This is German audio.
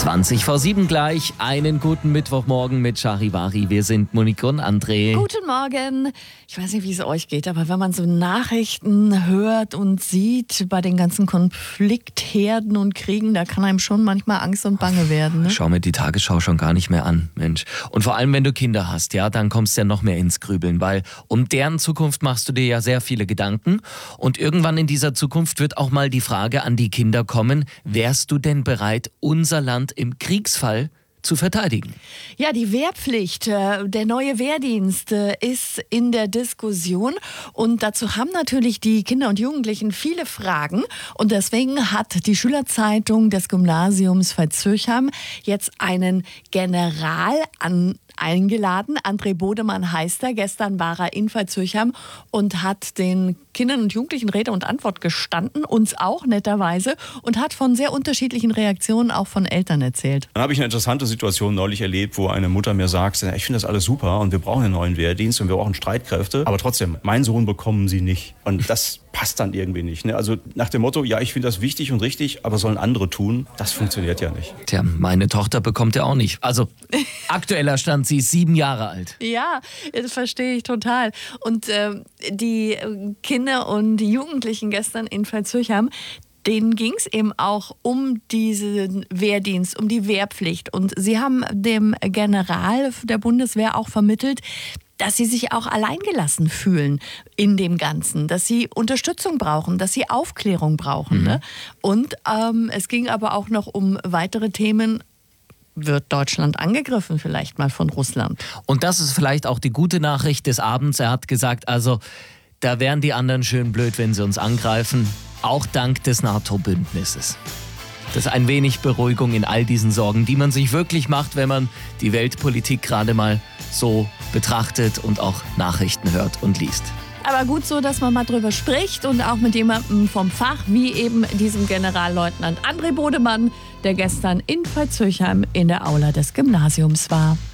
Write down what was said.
7:20 gleich. Einen guten Mittwochmorgen mit Charivari. Wir sind Monique und André. Guten Morgen. Ich weiß nicht, wie es euch geht, aber wenn man so Nachrichten hört und sieht bei den ganzen Konfliktherden und Kriegen, da kann einem schon manchmal Angst und Bange werden. Ne? Schau mir die Tagesschau schon gar nicht mehr an, Mensch. Und vor allem, wenn du Kinder hast, ja, dann kommst du ja noch mehr ins Grübeln, weil um deren Zukunft machst du dir ja sehr viele Gedanken. Und irgendwann in dieser Zukunft wird auch mal die Frage an die Kinder kommen, wärst du denn bereit, unser Land im Kriegsfall zu verteidigen? Ja, die Wehrpflicht, der neue Wehrdienst ist in der Diskussion und dazu haben natürlich die Kinder und Jugendlichen viele Fragen und deswegen hat die Schülerzeitung des Gymnasiums Veitshöchheim jetzt einen General eingeladen. André Bodemann heißt er. Gestern war er in Veitshöchheim und hat den Kindern und Jugendlichen Rede und Antwort gestanden, uns auch netterweise, und hat von sehr unterschiedlichen Reaktionen auch von Eltern erzählt. Dann habe ich eine interessante Situation neulich erlebt, wo eine Mutter mir sagt, ich finde das alles super und wir brauchen einen neuen Wehrdienst und wir brauchen Streitkräfte, aber trotzdem, meinen Sohn bekommen sie nicht. Und das passt dann irgendwie nicht. Ne? Also nach dem Motto, ja, ich finde das wichtig und richtig, aber sollen andere tun, das funktioniert ja nicht. Tja, meine Tochter bekommt ja auch nicht. Also aktueller Stand, sie ist 7 Jahre alt. Ja, das verstehe ich total. Und die Kinder und die Jugendlichen gestern in Veitshöchheim, denen ging es eben auch um diesen Wehrdienst, um die Wehrpflicht. Und sie haben dem General der Bundeswehr auch vermittelt, dass sie sich auch alleingelassen fühlen in dem Ganzen, dass sie Unterstützung brauchen, dass sie Aufklärung brauchen. Ne? Und es ging aber auch noch um weitere Themen. Wird Deutschland angegriffen vielleicht mal von Russland? Und das ist vielleicht auch die gute Nachricht des Abends. Er hat gesagt, also da wären die anderen schön blöd, wenn sie uns angreifen, auch dank des NATO-Bündnisses. Das ist ein wenig Beruhigung in all diesen Sorgen, die man sich wirklich macht, wenn man die Weltpolitik gerade mal so betrachtet und auch Nachrichten hört und liest. Aber gut so, dass man mal drüber spricht und auch mit jemandem vom Fach, wie eben diesem Generalleutnant André Bodemann, der gestern in Veitshöchheim in der Aula des Gymnasiums war.